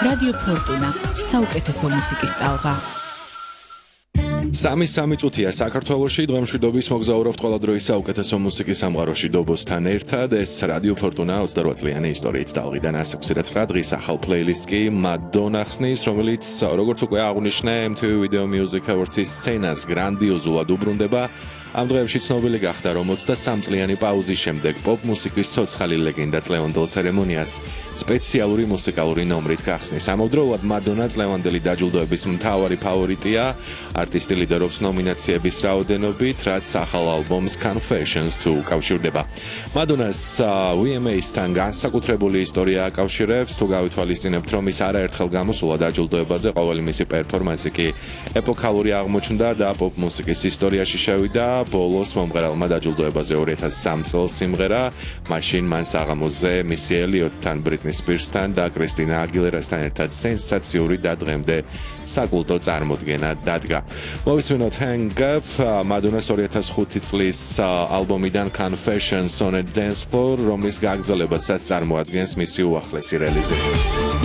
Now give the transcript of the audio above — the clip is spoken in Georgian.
რადიო ფორტუნა, საუკეთესო მუსიკის ტალღა. სამი წუთია საქართველოში დღემშვიდობის მოგზაურობთ ყველა დროის საუკეთესო მუსიკის სამყაროში დობოსთან ერთად ეს რადიო ფორტუნა 28 წლიანი ისტორიით ტალღიდან 169 დღის ახალ პლეილისტს კი მადონა ხსნის, რომელიც როგორც უკვე აღნიშნე MTV Video Music Awards-ის სცენას გრანდიოზულად უბრუნდება. ამ დღეებში ცნობილი გახდა, რომ 23 წლიანი პაუზის შემდეგ პოპ მუსიკის ცოცხალი ლეგენდა წლევანდელ ცერემონიას სპეციალური მუსიკალური ნომრით გახსნის. ამავდროულად მადონა წლევანდელი დაჯილდოების მთავარი ფავორიტია. არტისტი ლიდერობს ნომინაციების რაოდენობით, რაც ახალ ალბომს Confessions თუ უკავშირდება. მადონას VMA-სთან განსაკუთრებული ისტორია აკავშირებს, თუ გავითვალისწინებთ, რომ ის არაერთხელ გამოსულა დაჯილდოებაზე, ყოველი მისი პერფორმანსი კი ეპოქალური აღმოჩნდა და პოპ მუსიკის ისტორიაში შევიდა. ბოლოს მომღერალმა დაჯილდოებაზე 2003 წელს სიმღერა, მაშინ მან საღამოზე მისი ელიოტთან, ბრიტნი სპირსთან და კრისტინა აგილერასთან ერთად სენსაციური და დღემდე საკულტო წარმოდგენა დადგა. მოვისმინოთ Hang Up, მადონას 2005 წლის ალბომიდან Confessions on a Dance Floor, რომლის გაგრძელებასაც წარმოადგენს მისი უახლესი რელიზი.